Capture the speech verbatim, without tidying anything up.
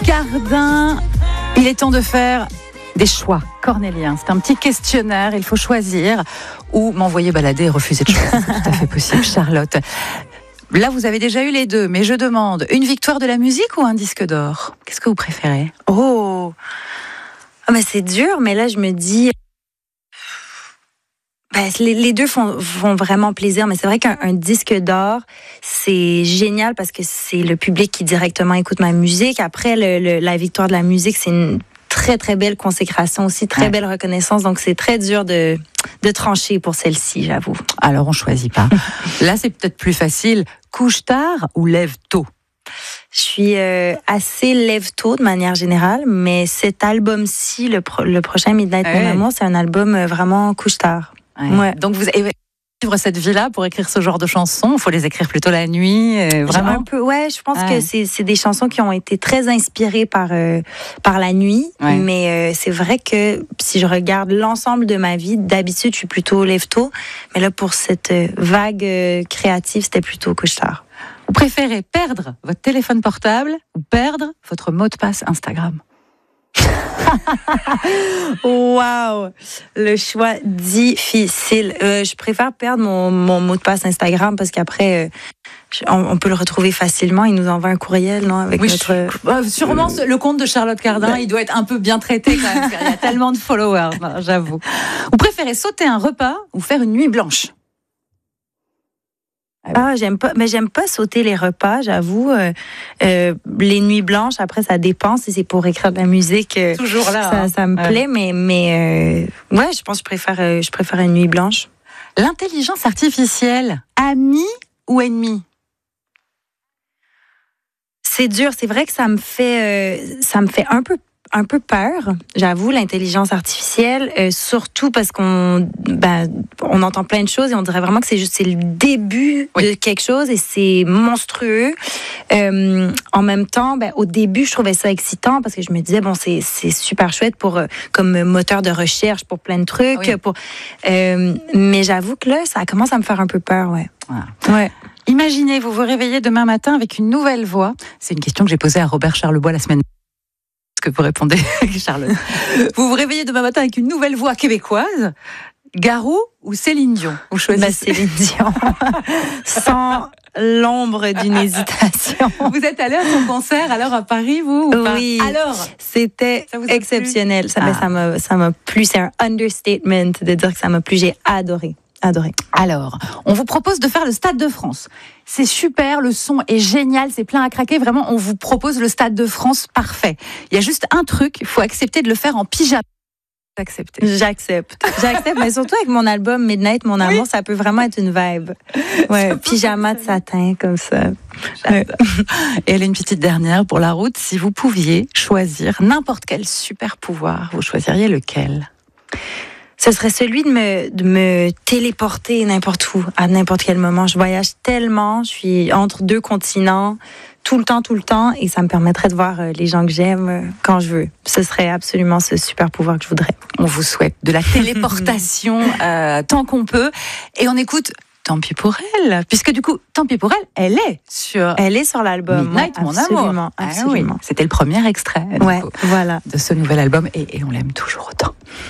Cardin. Il est temps de faire des choix cornéliens. C'est un petit questionnaire, il faut choisir ou m'envoyer balader et refuser de choisir. C'est tout à fait possible, Charlotte. Là, vous avez déjà eu les deux, mais je demande une victoire de la musique ou un disque d'or? Qu'est-ce que vous préférez? Oh, oh mais c'est dur, mais là, je me dis... Ben, les, les deux font, font vraiment plaisir, mais c'est vrai qu'un un disque d'or, c'est génial parce que c'est le public qui directement écoute ma musique. Après, le, le, la victoire de la musique, c'est une très, très belle consécration aussi, très ouais. belle reconnaissance. Donc, c'est très dur de, de trancher pour celle-ci, j'avoue. Alors, on choisit pas. Là, c'est peut-être plus facile. Couche tard ou lève tôt? Je suis euh, assez lève-tôt de manière générale, mais cet album-ci, le, pro, le prochain Midnight ouais. Mon Amour, c'est un album vraiment couche-tard. Ouais. Ouais. Donc vous avez vivre cette vie-là pour écrire ce genre de chansons. Il faut les écrire plutôt la nuit, euh, vraiment. Un peu, ouais, je pense ouais. que c'est, c'est des chansons qui ont été très inspirées par euh, par la nuit. Ouais. Mais euh, c'est vrai que si je regarde l'ensemble de ma vie, d'habitude je suis plutôt lève-tôt. Mais là pour cette vague euh, créative, c'était plutôt couche-tard. Vous préférez perdre votre téléphone portable ou perdre votre mot de passe Instagram? Wow, le choix difficile. Euh, je préfère perdre mon, mon mot de passe Instagram parce qu'après, euh, on, on peut le retrouver facilement. Il nous envoie un courriel, non, avec oui, notre. Je, euh, sûrement le compte de Charlotte Cardin, il doit être un peu bien traité quand même. Il y a tellement de followers, non, j'avoue. Vous préférez sauter un repas ou faire une nuit blanche? Ah, j'aime pas, mais j'aime pas sauter les repas, j'avoue. Euh, euh, les nuits blanches, après, ça dépend si c'est pour écrire de la musique. Euh, Toujours là. Ça, hein. ça me ouais. plaît, mais, mais euh, ouais, je pense que je préfère, euh, je préfère une nuit blanche. L'intelligence artificielle, amie ou ennemi? C'est dur. C'est vrai que ça me fait, euh, ça me fait un peu. un peu peur, j'avoue, l'intelligence artificielle, euh, surtout parce qu'on ben, on entend plein de choses et on dirait vraiment que c'est juste c'est le début oui. de quelque chose et c'est monstrueux. Euh, en même temps, ben, au début, je trouvais ça excitant parce que je me disais, bon, c'est, c'est super chouette pour, euh, comme moteur de recherche pour plein de trucs. Oui. Pour, euh, mais j'avoue que là, ça commence à me faire un peu peur, ouais. Ah. Ouais. Imaginez, vous vous réveillez demain matin avec une nouvelle voix. C'est une question que j'ai posée à Robert Charlebois la semaine dernière. Que vous répondez, Charlotte. Vous vous réveillez demain matin avec une nouvelle voix québécoise, Garou ou Céline Dion? Vous choisissez. Bah, Céline Dion, sans l'ombre d'une hésitation. Vous êtes allé à son concert alors à Paris, vous ou pas? Oui. Alors, c'était exceptionnel. Ça, ah. ça m'a, ça m'a plu. C'est un understatement de dire que ça m'a plu. J'ai adoré. Adoré. Alors, on vous propose de faire le Stade de France. C'est super, le son est génial, c'est plein à craquer. Vraiment, on vous propose le Stade de France parfait. Il y a juste un truc, il faut accepter de le faire en pyjama. Accepter. J'accepte. J'accepte, mais surtout avec mon album Midnight, Mon Amour, oui. ça peut vraiment être une vibe. Ouais, pyjama de satin, comme ça. Ouais. Et elle est une petite dernière pour la route. Si vous pouviez choisir n'importe quel super pouvoir, vous choisiriez lequel? Ce serait celui de me, de me téléporter n'importe où, à n'importe quel moment. Je voyage tellement, je suis entre deux continents, tout le temps, tout le temps, et ça me permettrait de voir les gens que j'aime quand je veux. Ce serait absolument ce super pouvoir que je voudrais. On vous souhaite de la téléportation euh, tant qu'on peut. Et on écoute Tant pis pour elle, puisque du coup, Tant pis pour elle, elle est sur, elle est sur l'album Midnight, Mon Amour. Ah, oui. C'était le premier extrait ouais, voilà. de ce nouvel album, et, et on l'aime toujours autant.